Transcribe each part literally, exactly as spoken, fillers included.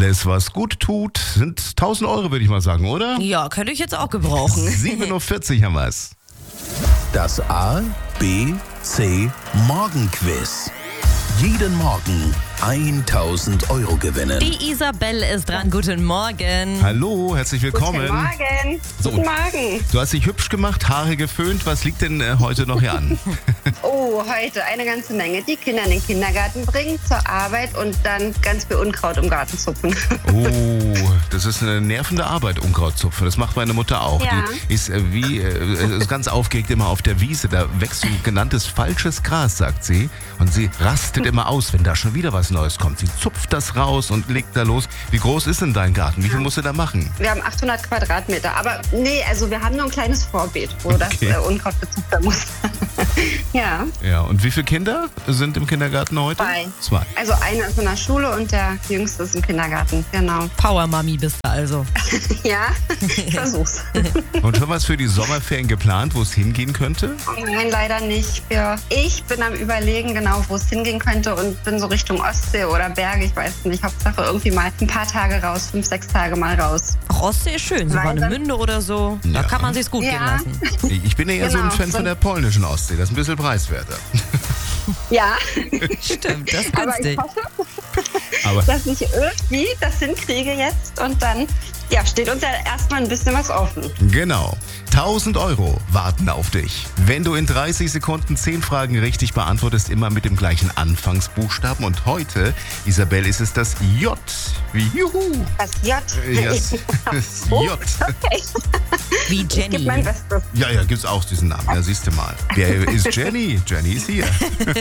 Alles, was gut tut, sind tausend Euro, würde ich mal sagen, oder? Ja, könnte ich jetzt auch gebrauchen. sieben Uhr vierzig haben wir es. Das A, B, C Morgenquiz. Jeden Morgen tausend Euro gewinnen. Die Isabel ist dran. Guten Morgen. Hallo, herzlich willkommen. Guten Morgen. So. Guten Morgen. Du hast dich hübsch gemacht, Haare geföhnt. Was liegt denn äh, heute noch hier an? Oh, heute eine ganze Menge. Die Kinder in den Kindergarten bringen, zur Arbeit und dann ganz viel Unkraut im Garten zupfen. Oh, das ist eine nervende Arbeit, Unkrautzupfen. Das macht meine Mutter auch. Ja. Die ist äh, wie äh, ist ganz aufgeregt immer auf der Wiese. Da wächst so genanntes falsches Gras, sagt sie. Und sie rastet immer aus, wenn da schon wieder was Neues kommt. Sie zupft das raus und legt da los. Wie groß ist denn dein Garten? Wie viel musst du da machen? Wir haben achthundert Quadratmeter, aber nee, also wir haben nur ein kleines Vorbeet, wo das Okay. äh, Unkraut gezupft werden muss. Ja, Ja, und wie viele Kinder sind im Kindergarten heute? Zwei. Zwei. also einer ist in der Schule und der Jüngste ist im Kindergarten, genau. Power Mami bist du also. Ja, ich versuch's. Und schon was für die Sommerferien geplant, wo es hingehen könnte? Nein, leider nicht. Ja. Ich bin am Überlegen, genau, wo es hingehen könnte und bin so Richtung Ostsee oder Berge, ich weiß nicht. Hauptsache irgendwie mal ein paar Tage raus, fünf, sechs Tage mal raus. Ach, Ostsee ist schön. So Weil dann- Warnemünde oder so. Da Ja. kann man sich's gut Ja. gehen lassen. Ich bin ja eher so ein Genau. Fan von der polnischen Ostsee. Das ist ein bisschen preiswerter. Ja, Stimmt, das ist aber ich günstig. hoffe, Aber dass ich irgendwie das hinkriege jetzt und dann ja, steht uns ja erstmal ein bisschen was offen. genau. tausend Euro warten auf dich. Wenn du in dreißig Sekunden zehn Fragen richtig beantwortest, immer mit dem gleichen Anfangsbuchstaben. Und heute, Isabel, ist es das J wie Juhu. Das J. Yes. Das J. Okay, Wie ich gebe Jenny. mein Bestes. Ja, ja, gibt's auch diesen Namen. Ja, siehst du mal. Wer ist Jenny? Jenny ist hier.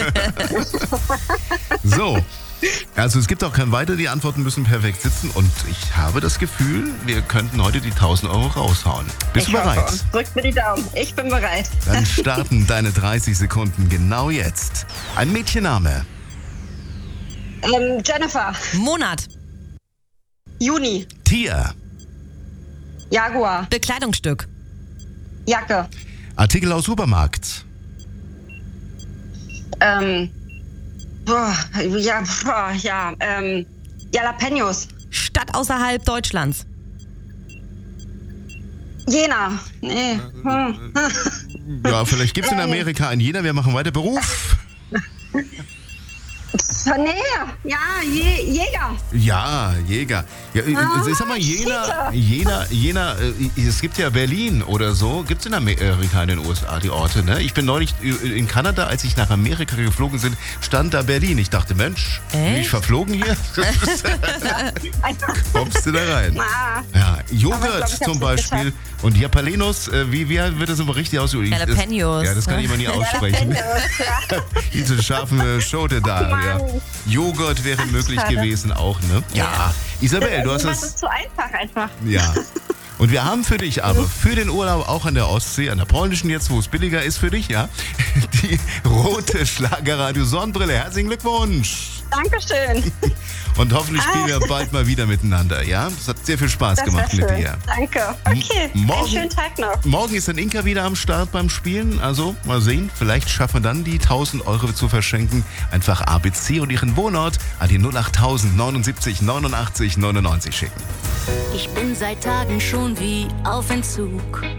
So. Also es gibt auch kein Weiter, die Antworten müssen perfekt sitzen und ich habe das Gefühl, wir könnten heute die tausend Euro raushauen. Bist Ich du bereit? hoffe. Drückt mir die Daumen. Ich bin bereit. Dann starten deine dreißig Sekunden genau jetzt. Ein Mädchenname, Ähm, Jennifer, Monat. Juni, Tier, Jaguar, Bekleidungsstück. Jacke, Artikel aus Supermarkt, ähm, boah, ja, boah, ja, ähm, Jalapenos, Stadt außerhalb Deutschlands. Jena, nee, hm. ja, vielleicht gibt es in Amerika einen Jena, wir machen weiter. Beruf, nee, ja, Je Jäger, ja, Jäger. Ja, Ah, sag mal, Jena, Cheater. Jena, Jena, äh, es gibt ja Berlin oder so. Gibt es in Amerika, in den U S A die Orte, ne? Ich bin neulich in Kanada, als ich nach Amerika geflogen bin, stand da Berlin. Ich dachte, Mensch, bin ich Echt? verflogen hier? Kommst du da rein? ah, Ja, Aber ich Joghurt glaub, ich hab's zum nicht Beispiel. Und Japalenos, äh, wie, wie wird das immer richtig ausgesprochen? Ich- das- Jalapenos. Ja, das kann ich immer nie aussprechen. Jalapenos, ja. Diese scharfen Schote da. Ja. Mann. Joghurt wäre möglich schade. gewesen auch, ne? Ja. Isabel, du hast Das das. ist zu einfach einfach. Ja. Und wir haben für dich aber, für den Urlaub auch an der Ostsee, an der polnischen jetzt, wo es billiger ist für dich, ja, die rote Schlagerradio Sonnenbrille. Herzlichen Glückwunsch. Dankeschön. Und hoffentlich spielen wir bald mal wieder miteinander, ja? Das hat sehr viel Spaß Das gemacht wär mit schön. dir. Danke. Okay, M- morgen- einen schönen Tag noch. Morgen ist dann Inka wieder am Start beim Spielen. Also mal sehen, vielleicht schaffen wir dann die tausend Euro zu verschenken. Einfach A B C und ihren Wohnort an die null acht tausend neunundsiebzig neunundachtzig neunundneunzig schicken. Ich bin seit Tagen schon wie auf Entzug.